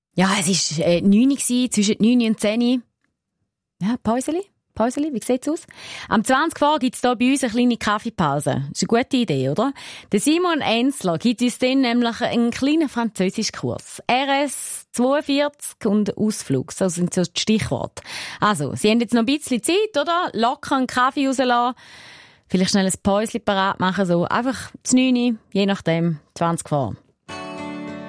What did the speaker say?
Ja, es war 9 Uhr, zwischen 9 und 10 Uhr. Ja, Päuseli, wie sieht's aus? Am 20 vor gibt's hier bei uns eine kleine Kaffeepause. Das ist eine gute Idee, oder? Der Simon Enzler gibt uns dann nämlich einen kleinen Französischkurs. RS 42 und Ausflug, so sind so die Stichworte. Also, Sie haben jetzt noch ein bisschen Zeit, oder? Locker einen Kaffee rauslassen. Vielleicht schnell ein Päuschen parat machen, so einfach zu 9 Uhr, je nachdem, 20 vor.